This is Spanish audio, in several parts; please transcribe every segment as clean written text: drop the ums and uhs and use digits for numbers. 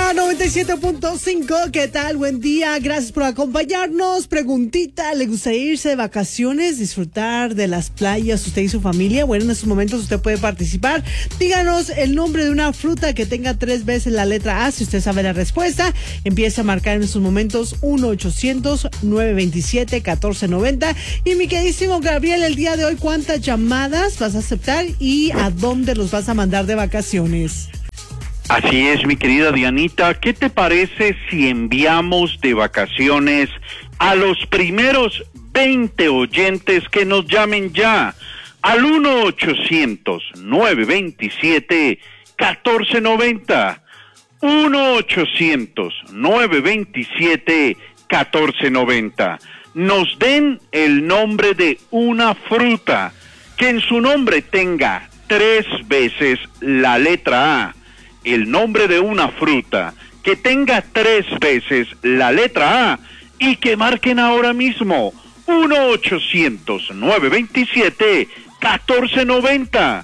Mega 97.5, ¿qué tal? Buen día, gracias por acompañarnos. Preguntita, ¿le gustaría irse de vacaciones, disfrutar de las playas, usted y su familia? Bueno, en estos momentos usted puede participar. Díganos el nombre de una fruta que tenga 3 veces la letra A. Si usted sabe la respuesta, empieza a marcar en estos momentos 1-800-927-1490. Y mi queridísimo Gabriel, el día de hoy, ¿cuántas llamadas vas a aceptar y a dónde los vas a mandar de vacaciones? Así es, mi querida Dianita. ¿Qué te parece si enviamos de vacaciones a los primeros 20 oyentes que nos llamen ya al 1-800-927-1490? 1-800-927-1490. Nos den el nombre de una fruta que en su nombre tenga 3 veces la letra A. El nombre de una fruta que tenga 3 veces la letra A y que marquen ahora mismo 1-800-927-1490.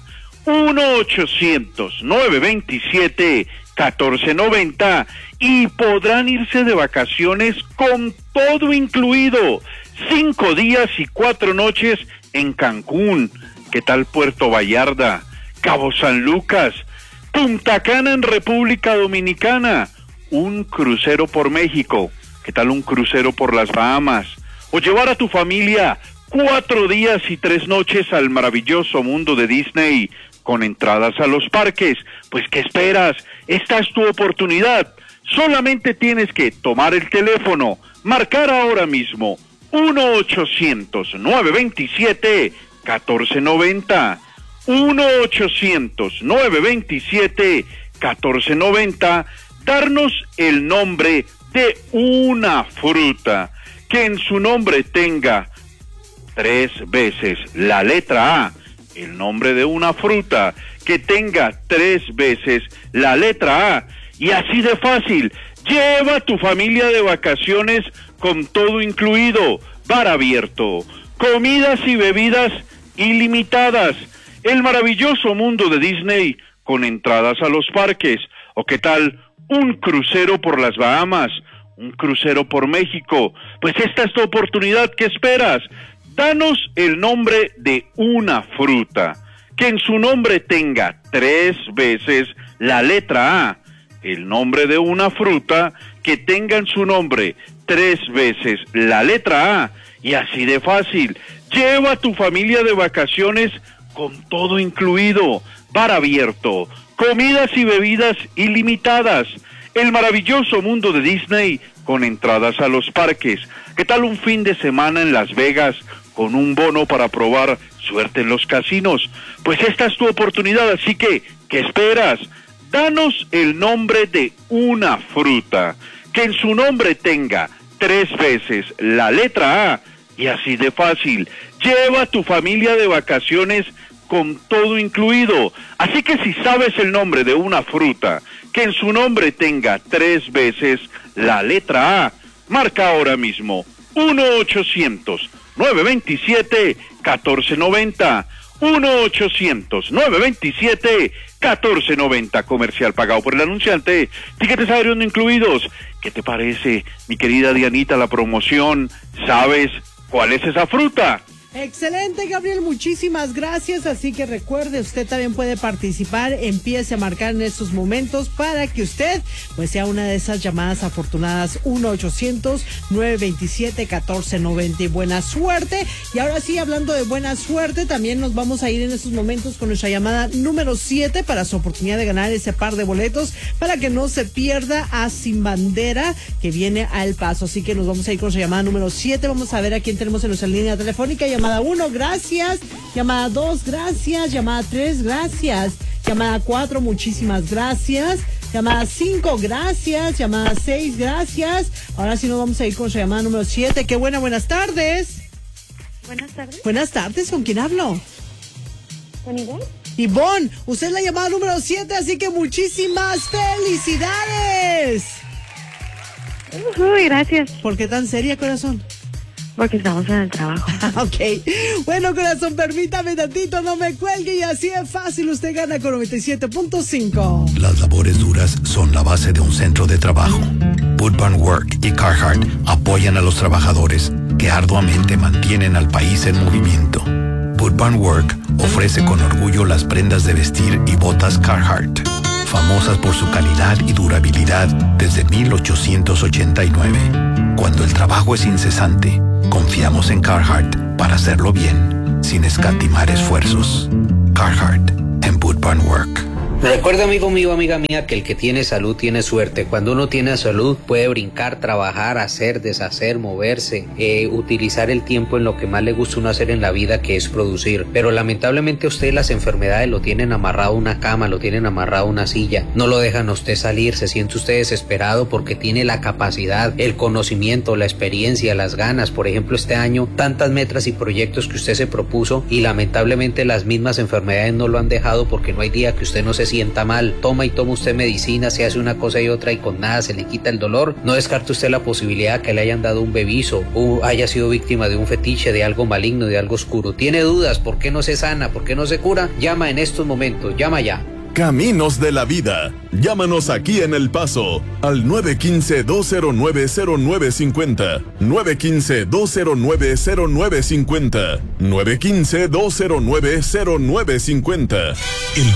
1-800-927-1490 y podrán irse de vacaciones con todo incluido. 5 días y 4 noches en Cancún. ¿Qué tal Puerto Vallarta? Cabo San Lucas, Punta Cana en República Dominicana, un crucero por México, ¿qué tal un crucero por las Bahamas? O llevar a tu familia 4 días y 3 noches al maravilloso mundo de Disney con entradas a los parques. Pues ¿qué esperas? Esta es tu oportunidad. Solamente tienes que tomar el teléfono, marcar ahora mismo 1-800-927-1490. 1-800-927-1490, darnos el nombre de una fruta que en su nombre tenga 3 veces la letra A, el nombre de una fruta que tenga 3 veces la letra A, y así de fácil, lleva a tu familia de vacaciones con todo incluido, bar abierto, comidas y bebidas ilimitadas, el maravilloso mundo de Disney con entradas a los parques, o qué tal un crucero por las Bahamas, un crucero por México. Pues esta es tu oportunidad. ¿Qué esperas? Danos el nombre de una fruta que en su nombre tenga 3 veces la letra A, el nombre de una fruta que tenga en su nombre 3 veces la letra A, y así de fácil, lleva a tu familia de vacaciones con todo incluido, bar abierto, comidas y bebidas ilimitadas, el maravilloso mundo de Disney con entradas a los parques. ¿Qué tal un fin de semana en Las Vegas con un bono para probar suerte en los casinos? Pues esta es tu oportunidad, así que, ¿qué esperas? Danos el nombre de una fruta que en su nombre tenga 3 veces la letra A, y así de fácil, lleva a tu familia de vacaciones con todo incluido. Así que si sabes el nombre de una fruta que en su nombre tenga 3 veces la letra A, marca ahora mismo 1-800-927-1490. 1-800-927-1490. Comercial pagado por el anunciante. Tiquetes aéreos no incluidos. ¿Qué te parece, mi querida Dianita, la promoción? ¿Sabes cuál es esa fruta? Excelente, Gabriel, muchísimas gracias. Así que recuerde, usted también puede participar. Empiece a marcar en estos momentos para que usted pues sea una de esas llamadas afortunadas. 1-800-927-1490. Y buena suerte. Y ahora sí, hablando de buena suerte, también nos vamos a ir en estos momentos con nuestra llamada número 7 para su oportunidad de ganar ese par de boletos para que no se pierda a Sin Bandera, que viene al Paso. Así que nos vamos a ir con nuestra llamada número 7. Vamos a ver a quién tenemos en nuestra línea telefónica. Llamada 1, gracias. Llamada 2, gracias. Llamada 3, gracias. Llamada 4, muchísimas gracias. Llamada 5, gracias. Llamada 6, gracias. Ahora sí nos vamos a ir con nuestra llamada número 7. Qué buenas tardes. Buenas tardes. Buenas tardes, ¿con quién hablo? ¿Con Ivonne? Ivonne, usted es la llamada número 7, así que muchísimas felicidades. Uy, gracias. ¿Por qué tan seria, corazón? Porque estamos en el trabajo. Ok. Bueno, corazón, permítame tantito, no me cuelgue y así es fácil. Usted gana con 97.5. Las labores duras son la base de un centro de trabajo. Wood Barn Work y Carhartt apoyan a los trabajadores que arduamente mantienen al país en movimiento. Wood Barn Work ofrece con orgullo las prendas de vestir y botas Carhartt, famosas por su calidad y durabilidad desde 1889. Cuando el trabajo es incesante, confiamos en Carhartt para hacerlo bien, sin escatimar esfuerzos. Carhartt en Wood Barn Work. Recuerda, amigo mío, amiga mía, que el que tiene salud tiene suerte. Cuando uno tiene salud puede brincar, trabajar, hacer, deshacer, moverse, utilizar el tiempo en lo que más le gusta uno hacer en la vida, que es producir. Pero lamentablemente a usted las enfermedades lo tienen amarrado a una cama, lo tienen amarrado a una silla, no lo dejan a usted salir, se siente usted desesperado porque tiene la capacidad, el conocimiento, la experiencia, las ganas. Por ejemplo, este año tantas metas y proyectos que usted se propuso y lamentablemente las mismas enfermedades no lo han dejado, porque no hay día que usted no se sienta mal. Toma usted medicina, se hace una cosa y otra y con nada se le quita el dolor. No descarte usted la posibilidad que le hayan dado un bebizo o haya sido víctima de un fetiche, de algo maligno, de algo oscuro. ¿Tiene dudas? ¿Por qué no se sana? ¿Por qué no se cura? Llama en estos momentos, llama ya. Caminos de la Vida. Llámanos aquí en El Paso al 915-209-0950. 915-209-0950. 915-209-0950.